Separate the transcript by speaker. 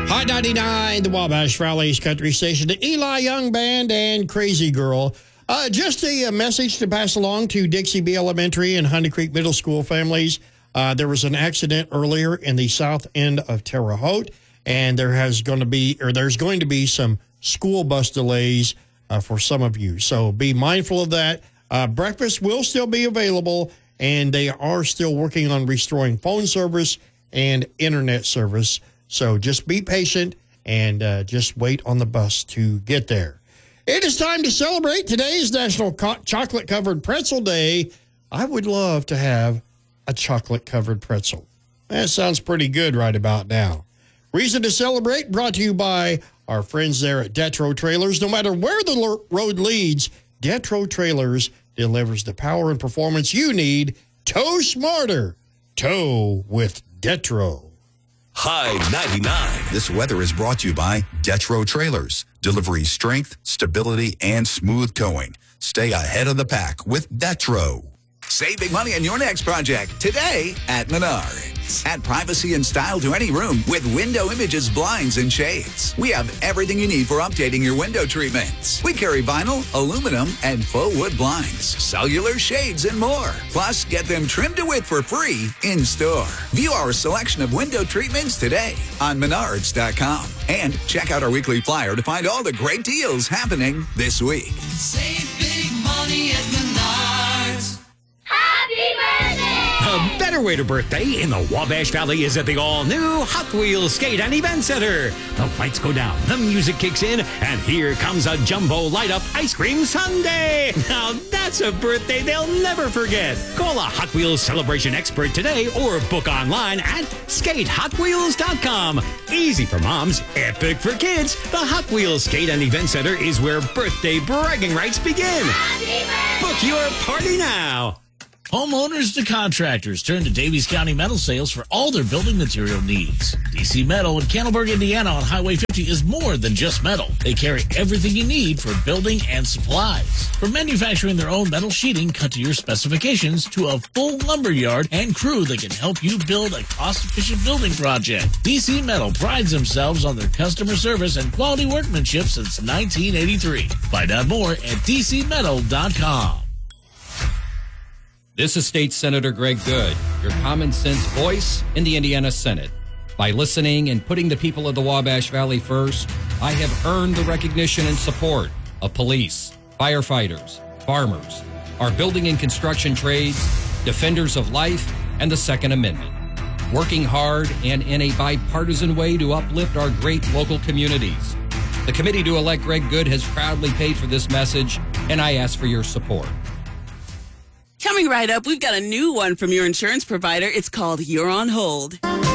Speaker 1: Hot 99, the Wabash Valley's country station, the Eli Young Band and Crazy Girl. Just a message to pass along to Dixie B Elementary and Honey Creek Middle School families. There was an accident earlier in the south end of Terre Haute, and there's going to be some school bus delays for some of you. So be mindful of that. Breakfast will still be available, and they are still working on restoring phone service and internet service. So just be patient and just wait on the bus to get there. It is time to celebrate. Today is National Chocolate-Covered Pretzel Day. I would love to have a chocolate-covered pretzel. That sounds pretty good right about now. Reason to celebrate brought to you by our friends there at Detro Trailers. No matter where the road leads, Detro Trailers delivers the power and performance you need. Tow smarter. Tow with Detro.
Speaker 2: High 99. This weather is brought to you by Detro Trailers. Delivering strength, stability, and smooth towing. Stay ahead of the pack with Detro.
Speaker 3: Save big money on your next project today at Menards. Add privacy and style to any room with Window Images blinds and shades. We have everything you need for updating your window treatments. We carry vinyl, aluminum, and faux wood blinds, cellular shades, and more. Plus, get them trimmed to width for free in store. View our selection of window treatments today on Menards.com. And check out our weekly flyer to find all the great deals happening this week.
Speaker 4: Save big money at Menards.
Speaker 5: Happy birthday!
Speaker 6: A better way to birthday in the Wabash Valley is at the all-new Hot Wheels Skate and Event Center. The lights go down, the music kicks in, and here comes a jumbo light-up ice cream sundae. Now that's a birthday they'll never forget. Call a Hot Wheels celebration expert today or book online at skatehotwheels.com. Easy for moms, epic for kids. The Hot Wheels Skate and Event Center is where birthday bragging rights begin. Book your party now.
Speaker 7: Homeowners to contractors turn to Davies County Metal Sales for all their building material needs. DC Metal in Candleburg, Indiana on Highway 50 is more than just metal. They carry everything you need for building and supplies. From manufacturing their own metal sheeting cut to your specifications to a full lumber yard and crew that can help you build a cost-efficient building project. DC Metal prides themselves on their customer service and quality workmanship since 1983. Find out more at dcmetal.com.
Speaker 8: This is State Senator Greg Good, your common sense voice in the Indiana Senate. By listening and putting the people of the Wabash Valley first, I have earned the recognition and support of police, firefighters, farmers, our building and construction trades, defenders of life, and the Second Amendment. Working hard and in a bipartisan way to uplift our great local communities. The committee to elect Greg Good has proudly paid for this message, and I ask for your support.
Speaker 9: Coming right up, we've got a new one from your insurance provider. It's called You're on Hold.